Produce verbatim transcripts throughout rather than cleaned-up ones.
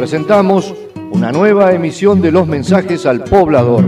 presentamos una nueva emisión de los mensajes al poblador.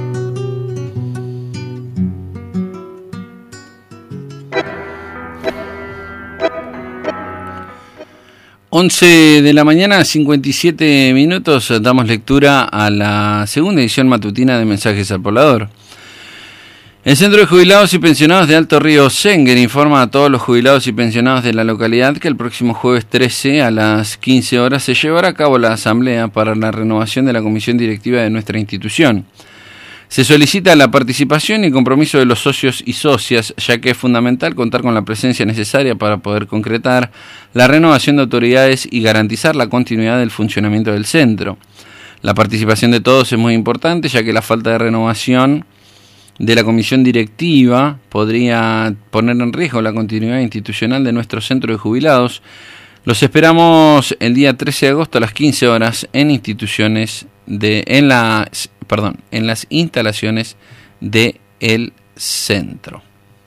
once de la mañana, cincuenta y siete minutos, damos lectura a la segunda edición matutina de Mensajes al Poblador. El Centro de Jubilados y Pensionados de Alto Río Senguer informa a todos los jubilados y pensionados de la localidad que el próximo jueves trece a las quince horas se llevará a cabo la asamblea para la renovación de la comisión directiva de nuestra institución. Se solicita la participación y compromiso de los socios y socias, ya que es fundamental contar con la presencia necesaria para poder concretar la renovación de autoridades y garantizar la continuidad del funcionamiento del centro. La participación de todos es muy importante, ya que la falta de renovación de la comisión directiva podría poner en riesgo la continuidad institucional de nuestro centro de jubilados. Los esperamos el día trece de agosto a las quince horas en instituciones de en las perdón, en las instalaciones de el centro.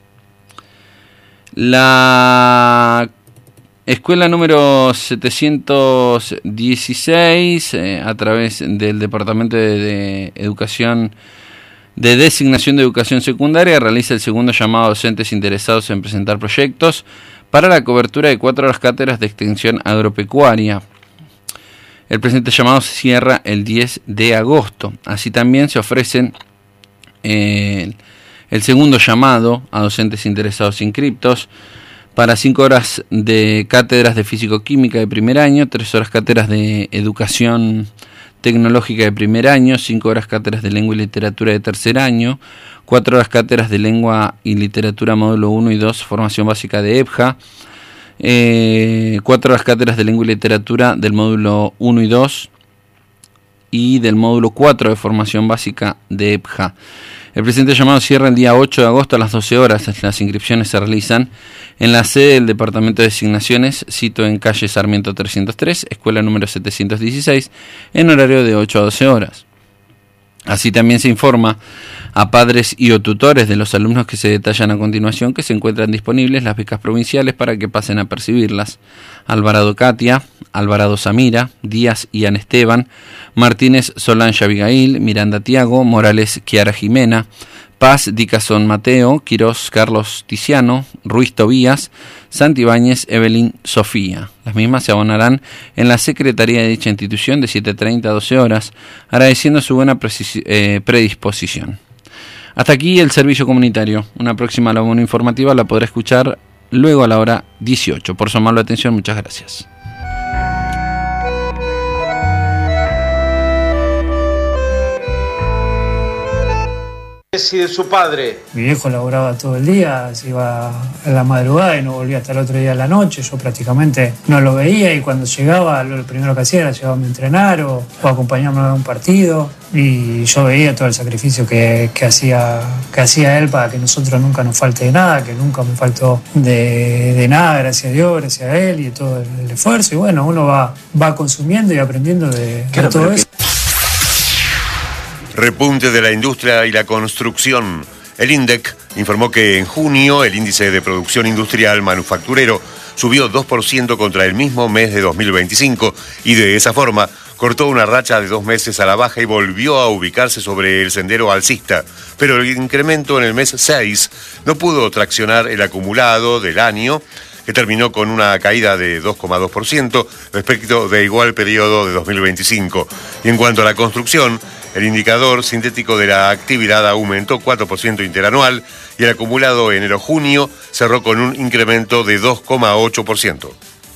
La escuela número setecientos dieciséis, eh, a través del Departamento de, de Educación de Designación de Educación Secundaria, realiza el segundo llamado a docentes interesados en presentar proyectos para la cobertura de cuatro horas cátedras de extensión agropecuaria. El presente llamado se cierra el diez de agosto. Así también se ofrecen eh, el segundo llamado a docentes interesados inscriptos para cinco horas de cátedras de físico-química de primer año, tres horas cátedras de educación tecnológica de primer año, cinco horas cátedras de lengua y literatura de tercer año, cuatro horas cátedras de lengua y literatura módulo uno y dos, formación básica de E P J A, eh, cuatro horas cátedras de lengua y literatura del módulo uno y dos y del módulo cuatro de formación básica de E P J A. El presente llamado cierra el día ocho de agosto a las doce horas. Las inscripciones se realizan en la sede del Departamento de Designaciones, sito en calle Sarmiento trescientos tres, escuela número setecientos dieciséis, en horario de ocho a doce horas. Así también se informa a padres y o tutores de los alumnos que se detallan a continuación que se encuentran disponibles las becas provinciales para que pasen a percibirlas. Alvarado Katia, Alvarado Samira, Díaz Ian Esteban, Martínez Solange Abigail, Miranda Tiago, Morales Kiara Jimena, Paz Dicazón Mateo, Quirós Carlos Tiziano, Ruiz Tobías, Santibáñez Evelyn Sofía. Las mismas se abonarán en la secretaría de dicha institución de siete treinta a doce horas, agradeciendo su buena precis- eh, predisposición. Hasta aquí el servicio comunitario. Una próxima labor informativa la podrá escuchar luego a la hora dieciocho. Por su amable atención, muchas gracias. Y de su padre. Mi viejo laburaba todo el día, se iba a la madrugada y no volvía hasta el otro día a la noche. Yo prácticamente no lo veía y cuando llegaba lo primero que hacía era llevarme a entrenar o, o acompañarme a un partido, y yo veía todo el sacrificio que, que, hacía, que hacía él para que nosotros nunca nos falte de nada, que nunca me faltó de, de nada, gracias a Dios, gracias a él y de todo el, el esfuerzo. Y bueno, uno va, va consumiendo y aprendiendo de, de todo eso. Repunte de la industria y la construcción. El INDEC informó que en junio el índice de producción industrial manufacturero subió dos por ciento contra el mismo mes de dos mil veinticinco y de esa forma cortó una racha de dos meses a la baja y volvió a ubicarse sobre el sendero alcista. Pero el incremento en el mes seis no pudo traccionar el acumulado del año, que terminó con una caída de dos coma dos por ciento respecto de igual periodo de dos mil veinticinco. Y en cuanto a la construcción, el indicador sintético de la actividad aumentó cuatro por ciento interanual y el acumulado enero-junio cerró con un incremento de dos coma ocho por ciento.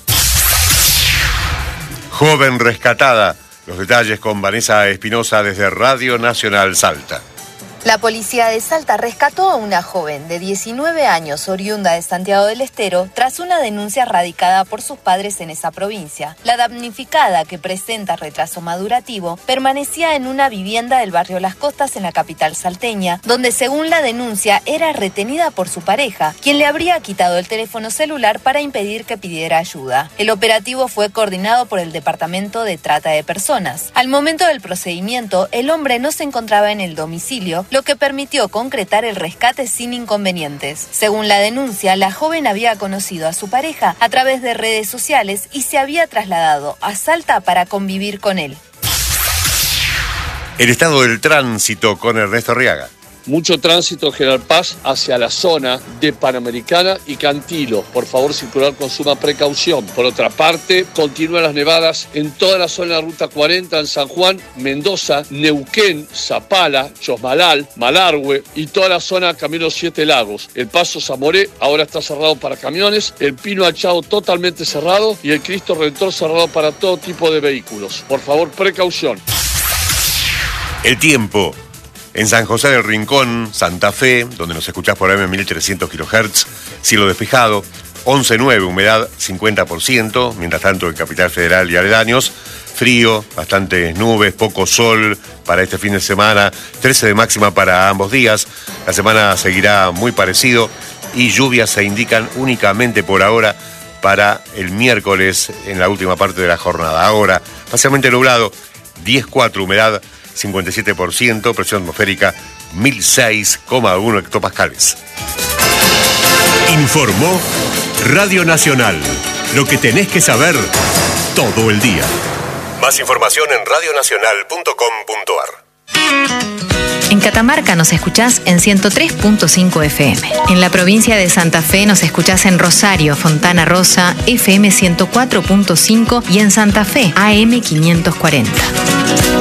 Joven rescatada. Los detalles con Vanessa Espinosa desde Radio Nacional Salta. La policía de Salta rescató a una joven de diecinueve años oriunda de Santiago del Estero tras una denuncia radicada por sus padres en esa provincia. La damnificada, que presenta retraso madurativo, permanecía en una vivienda del barrio Las Costas en la capital salteña, donde según la denuncia era retenida por su pareja, quien le habría quitado el teléfono celular para impedir que pidiera ayuda. El operativo fue coordinado por el Departamento de Trata de Personas. Al momento del procedimiento, el hombre no se encontraba en el domicilio lo que permitió concretar el rescate sin inconvenientes. Según la denuncia, la joven había conocido a su pareja a través de redes sociales y se había trasladado a Salta para convivir con él. El estado del tránsito con Ernesto Arriaga. Mucho tránsito en General Paz hacia la zona de Panamericana y Cantilo. Por favor, circular con suma precaución. Por otra parte, continúan las nevadas en toda la zona de la Ruta cuarenta, en San Juan, Mendoza, Neuquén, Zapala, Chosmalal, Malargüe y toda la zona Camino Siete Lagos. El paso Zamoré ahora está cerrado para camiones, el Pino Achado totalmente cerrado y el Cristo Redentor cerrado para todo tipo de vehículos. Por favor, precaución. El tiempo. En San José del Rincón, Santa Fe, donde nos escuchás por M mil trescientos kilohertz, cielo despejado, once nueve, humedad cincuenta por ciento, mientras tanto en Capital Federal y aledaños, frío, bastantes nubes, poco sol para este fin de semana, trece de máxima para ambos días, la semana seguirá muy parecido y lluvias se indican únicamente por ahora para el miércoles en la última parte de la jornada. Ahora, parcialmente nublado, diez cuatro, humedad cincuenta y siete por ciento, presión atmosférica mil seis coma uno hectopascales. Informó Radio Nacional. Lo que tenés que saber todo el día. Más información en radio nacional punto com punto a r. En Catamarca nos escuchás en ciento tres punto cinco F M. En la provincia de Santa Fe nos escuchás en Rosario, Fontana Rosa, F M ciento cuatro punto cinco y en Santa Fe, A M quinientos cuarenta.